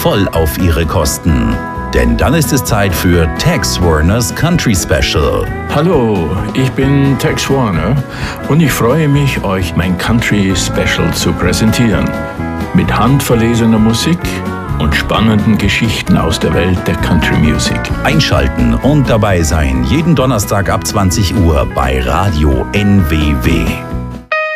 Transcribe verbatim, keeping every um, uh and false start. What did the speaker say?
voll auf Ihre Kosten. Denn dann ist es Zeit für Tex Werners Country Special. Hallo, ich bin Tex Werner und ich freue mich, euch mein Country Special zu präsentieren. Mit handverlesener Musik und spannenden Geschichten aus der Welt der Country Music. Einschalten und dabei sein, jeden Donnerstag ab zwanzig Uhr bei Radio N W W.